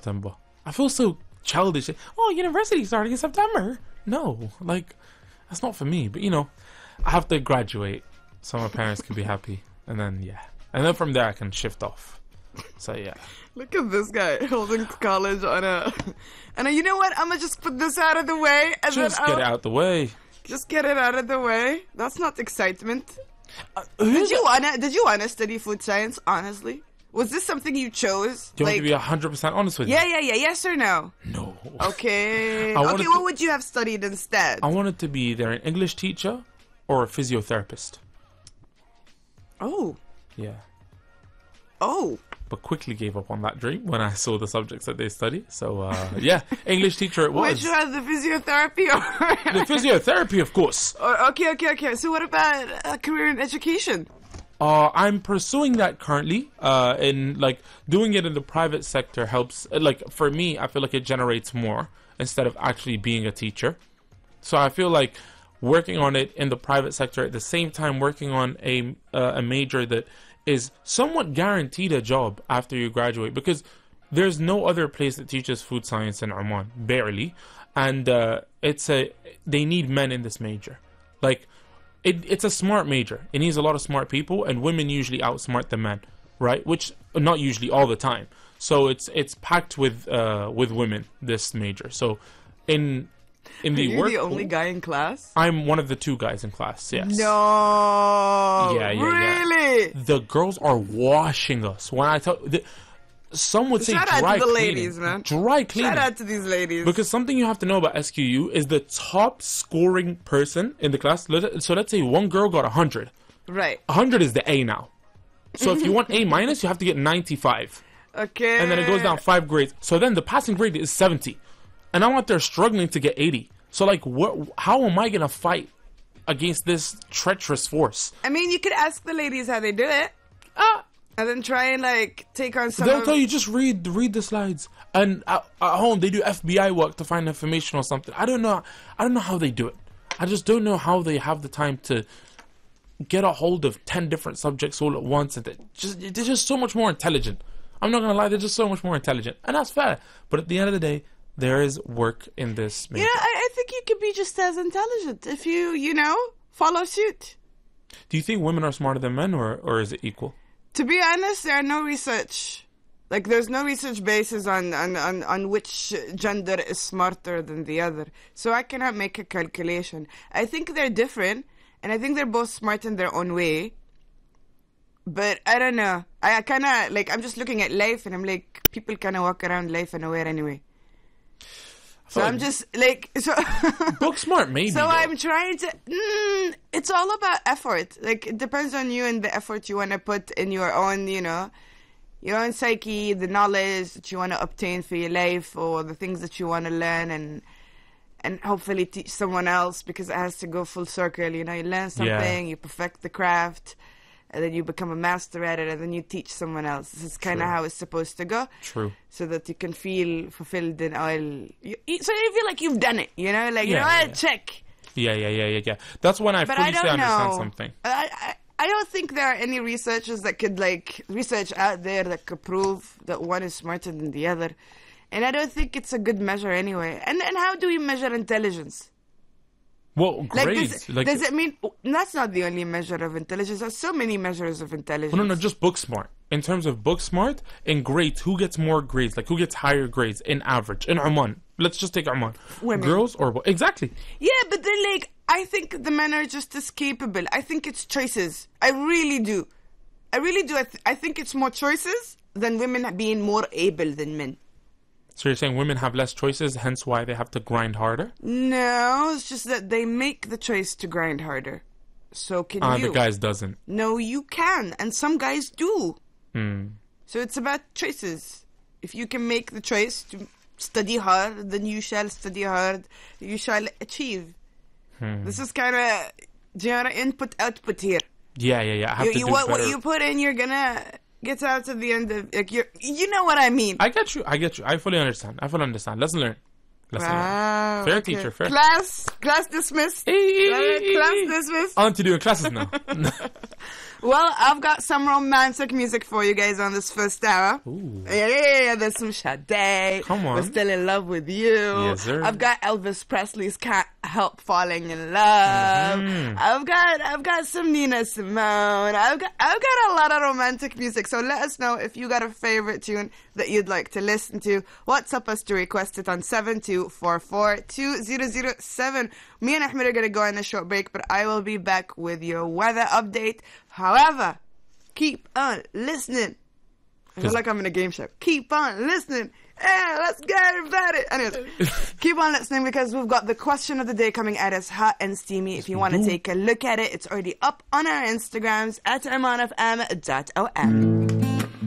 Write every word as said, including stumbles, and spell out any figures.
September. I feel so childish. Oh, university starting in September. No, like, that's not for me. But, you know, I have to graduate so my parents can be happy. And then, yeah. And then from there, I can shift off. So, yeah. Look at this guy holding college on a... And you know what? I'm going to just put this out of the way. And Just then get I'll... it out the way. Just get it out of the way. That's not excitement. Uh, Did you wanna? Did you wanna study food science? Honestly, was this something you chose? Do you like, want me to be one hundred percent honest with yeah, you? yeah, yeah. Yes or no? No. Okay. I wanted Okay. to- What would you have studied instead? I wanted to be either an English teacher or a physiotherapist. Oh. Yeah. Oh. But quickly gave up on that dream when I saw the subjects that they study. So, uh, yeah, English teacher it was. Which was the physiotherapy or? The physiotherapy, of course. or okay, okay, okay. So what about a career in education? Uh, I'm pursuing that currently. Uh, in like doing it in the private sector helps. uh, Like for me, I feel like it generates more instead of actually being a teacher. So I feel like working on it in the private sector at the same time working on a uh, a major that is somewhat guaranteed a job after you graduate, because there's no other place that teaches food science in Oman, barely, and uh, it's a they need men in this major. Like it, it's a smart major. It needs a lot of smart people, and women usually outsmart the men, right? Which not usually, all the time. So it's it's packed with uh, with women, this major. So in in the Are you work the only pool, guy in class? I'm one of the two guys in class. Yes. No. Yeah, yeah, yeah. really? The girls are washing us. When I tell, the, some would say Shout out dry to the cleaning. ladies, man. Dry cleaning. Shout out to these ladies. Because something you have to know about S Q U is the top scoring person in the class. Let- So let's say one girl got one hundred. right. one hundred is the A now. So if you want A minus, you have to get ninety-five. Okay. And then it goes down five grades. So then the passing grade is seventy. And I'm out there struggling to get eighty. So like, what? How am I going to fight against this treacherous force? I mean, you could ask the ladies how they do it. Ah, And then try and like take on some. they'll of- tell you just read read the slides, and at, at home they do F B I work to find information or something. I don't know. I don't know how they do it. I just don't know how they have the time to get a hold of ten different subjects all at once, and they just they're just so much more intelligent. I'm not gonna lie, they're just so much more intelligent, and that's fair. But at the end of the day, there is work in this. Yeah, I, I think you could be just as intelligent if you, you know, follow suit. Do you think women are smarter than men, or or is it equal? To be honest, there are no research. Like, there's no research basis on, on, on, on which gender is smarter than the other. So I cannot make a calculation. I think they're different, and I think they're both smart in their own way. But I don't know. I, I kind of, like, I'm just looking at life, and I'm like, people kind of walk around life unaware anyway. So Oh, I'm just, like, so... book smart, maybe. So though. I'm trying to. Mm, it's all about effort. Like, it depends on you and the effort you want to put in your own, you know, your own psyche, the knowledge that you want to obtain for your life, or the things that you want to learn, and and hopefully teach someone else, because it has to go full circle. You know, you learn something, Yeah. you perfect the craft, and then you become a master at it, and then you teach someone else. This is kind of True. how it's supposed to go. True. So that you can feel fulfilled in all. You, you- so you feel like you've done it. You know, like you Yeah, know, what? yeah. check. Yeah, yeah, yeah, yeah, yeah. That's when I But fully I say don't understand know. something. I, I I don't think there are any researchers that could like research out there that could prove that one is smarter than the other, and I don't think it's a good measure anyway. And and how do we measure intelligence? Well, Like, grades. does, Like, does it mean that's not the only measure of intelligence? There's so many measures of intelligence. no, no, just book smart. In terms of book smart and grades, who gets more grades? Like, who gets higher grades in average in Oman? Let's just take Oman. Women. Girls or bo- exactly? Yeah, but then like I think the men are just as capable. I think it's choices. I really do. I really do. I, th- I think it's more choices than women being more able than men. So you're saying women have less choices, hence why they have to grind harder? No, it's just that they make the choice to grind harder. So can Ah, you? the guys doesn't. No, you can, and some guys do. Hmm. So it's about choices. If you can make the choice to study hard, then you shall study hard. You shall achieve. Hmm. This is kind of, do you know, input output here. Yeah, yeah, yeah. I have You, to you, do what, better. what you put in, you're gonna get out at the end of like you. You know what I mean? I get you. I get you. I fully understand. I fully understand. Let's learn. Lesson Wow. Fair okay. teacher, fair. Class, class dismissed. Class dismissed. On to doing classes now. Well, I've got some romantic music for you guys on this first hour. Ooh. Yeah, yeah, yeah. There's some Sade. Come on. We're still in love with you. Yes, sir. I've got Elvis Presley's Can't Help Falling in Love. Mm-hmm. I've got I've got some Nina Simone. I've got I've got a lot of romantic music. So let us know if you got a favorite tune that you'd like to listen to. WhatsApp us to request it on seven two four four two zero zero seven. Me and Ahmed are going to go on a short break, but I will be back with your weather update. However, keep on listening. I feel like I'm in a game show. Keep on listening. Yeah, let's get about it. Anyways, keep on listening because we've got the question of the day coming at us hot and steamy. If you want to take a look at it, it's already up on our Instagrams at iman f m dot o m.